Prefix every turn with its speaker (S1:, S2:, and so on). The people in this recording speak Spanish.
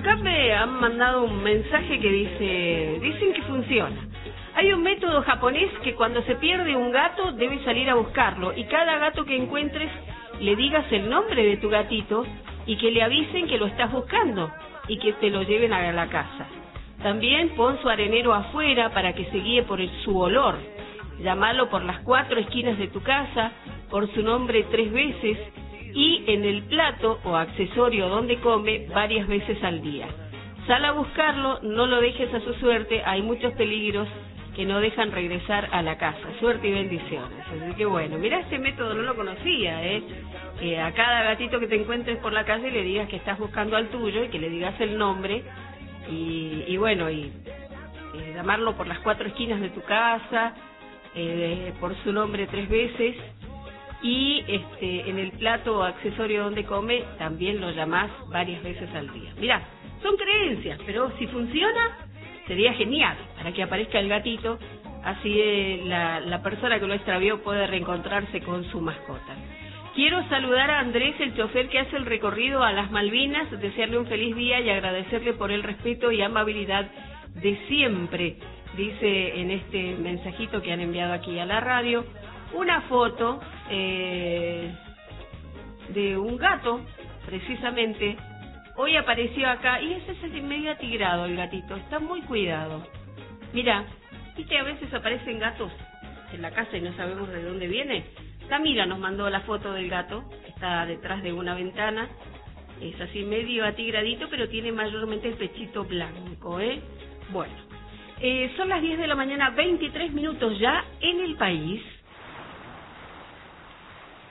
S1: acá me han mandado un mensaje que dicen que funciona. Hay un método japonés que cuando se pierde un gato debes salir a buscarlo y cada gato que encuentres le digas el nombre de tu gatito y que le avisen que lo estás buscando y que te lo lleven a la casa. También pon su arenero afuera para que se guíe por su olor. Llámalo por las 4 esquinas de tu casa, por su nombre 3 veces y en el plato o accesorio donde come varias veces al día. Sal a buscarlo, no lo dejes a su suerte, hay muchos peligros que no dejan regresar a la casa. Suerte y bendiciones. Así que bueno, mira, este método no lo conocía, que a cada gatito que te encuentres por la calle le digas que estás buscando al tuyo y que le digas el nombre y bueno, llamarlo por las 4 esquinas de tu casa, por su nombre 3 veces y en el plato o accesorio donde come también lo llamás varias veces al día. Mirá, son creencias, pero si funciona sería genial para que aparezca el gatito, así la persona que lo extravió puede reencontrarse con su mascota. Quiero saludar a Andrés, el chofer que hace el recorrido a las Malvinas, desearle un feliz día y agradecerle por el respeto y amabilidad de siempre, dice en este mensajito que han enviado aquí a la radio, una foto de un gato, precisamente. Hoy apareció acá, y ese es medio atigrado el gatito, está muy cuidado. Mira, viste, a veces aparecen gatos en la casa y no sabemos de dónde viene. Camila nos mandó la foto del gato, está detrás de una ventana, es así medio atigradito, pero tiene mayormente el pechito blanco, Bueno, son las 10 de la mañana, 23 minutos ya en el país.